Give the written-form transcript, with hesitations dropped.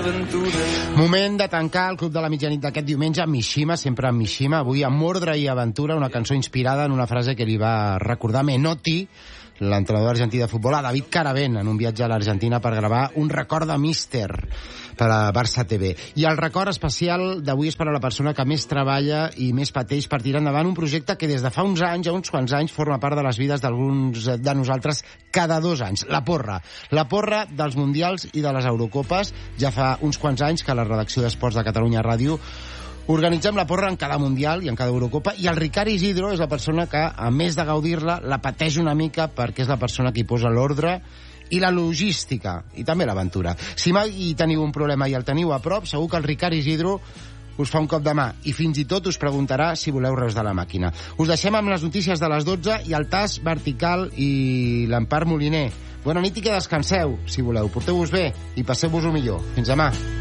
Moment de tancar el Club de la Mitjanit d'aquest diumenge amb Mishima, sempre amb Mishima. Avui amb Ordre i Aventura, una cançó inspirada en una frase que li va recordar Menotti, l'entrenador argentí de futbol, a David Caravent, en un viatge a l'Argentina per gravar un record de míster per a Barça TV. I el record especial d'avui és per a la persona que més treballa i més pateix per tirar endavant un projecte que des de fa uns anys, uns quants anys, forma part de les vides d'alguns de nosaltres cada 2 anys. La porra. La porra dels Mundials i de les Eurocopes. Ja fa uns quants anys que la redacció d'Esports de Catalunya Ràdio organitzem la porra en cada Mundial i en cada Eurocopa, i el Ricard Isidro és la persona que, a més de gaudir-la, la pateix una mica perquè és la persona que hi posa l'ordre i la logística, i també l'aventura. Si mai teniu un problema i el teniu a prop, segur que el Ricard Isidro us fa un cop de mà i fins i tot us preguntarà si voleu res de la màquina. Us deixem amb les notícies de les 12 i el tas vertical i l'Empar Moliner. Bona nit i que descanseu, si voleu. Porteu-vos bé i passeu-vos-ho millor. Fins demà.